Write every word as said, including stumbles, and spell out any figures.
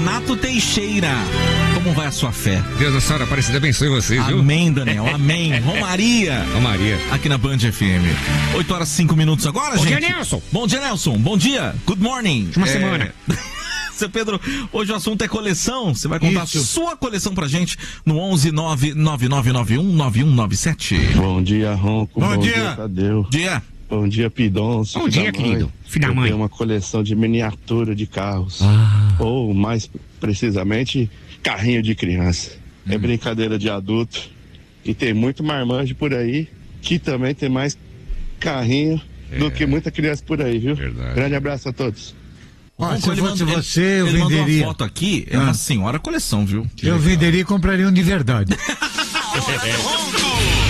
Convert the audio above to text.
Renato Teixeira. Como vai a sua fé? Deus da Senhora Aparecida abençoe vocês, viu? Amém, Daniel, amém. Romaria. Romaria. Aqui na Band F M. oito horas e cinco minutos agora, Bom gente. Bom dia, Nelson. Bom dia, Nelson. Bom dia. Good morning. Uma é... semana. Seu Pedro, hoje o assunto é coleção. Você vai contar Isso. a sua coleção pra gente no onze nove nove nove nove um nove um nove sete. Bom dia, Ronco. Bom Bom, dia. dia, Tadeu. Dia. Bom dia, Pidoncio. Bom dia, querido. Filho da mãe. Eu tenho uma coleção de miniatura de carros. Ah. Ou, mais precisamente, carrinho de criança. Hum. É brincadeira de adulto. E tem muito marmanjo por aí, que também tem mais carrinho É. do que muita criança por aí, viu? Verdade. Grande abraço a todos. Olha, se Ele fosse mandou- você, ele, eu ele mandou venderia. uma foto aqui, é Ah. uma senhora coleção, viu? Eu venderia e compraria um de verdade. Ronco.